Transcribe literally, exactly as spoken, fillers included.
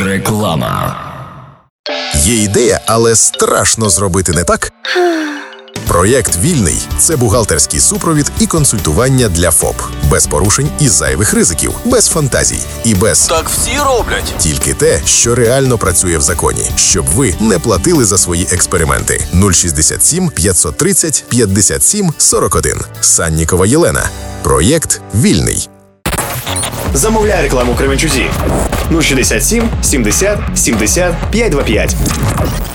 Реклама. Є ідея, але страшно зробити не так? Проєкт «Вільний» – це бухгалтерський супровід і консультування для ФОП. Без порушень і зайвих ризиків, без фантазій і без «так всі роблять». Тільки те, що реально працює в законі, щоб ви не платили за свої експерименти. нуль шістдесят сім п'ятсот тридцять п'ятдесят сім сорок один. Саннікова Єлена. Проєкт «Вільний». Замовляй рекламу Кременчузі. нуль шістдесят сім сімдесят сімдесят п'ятсот двадцять п'ять.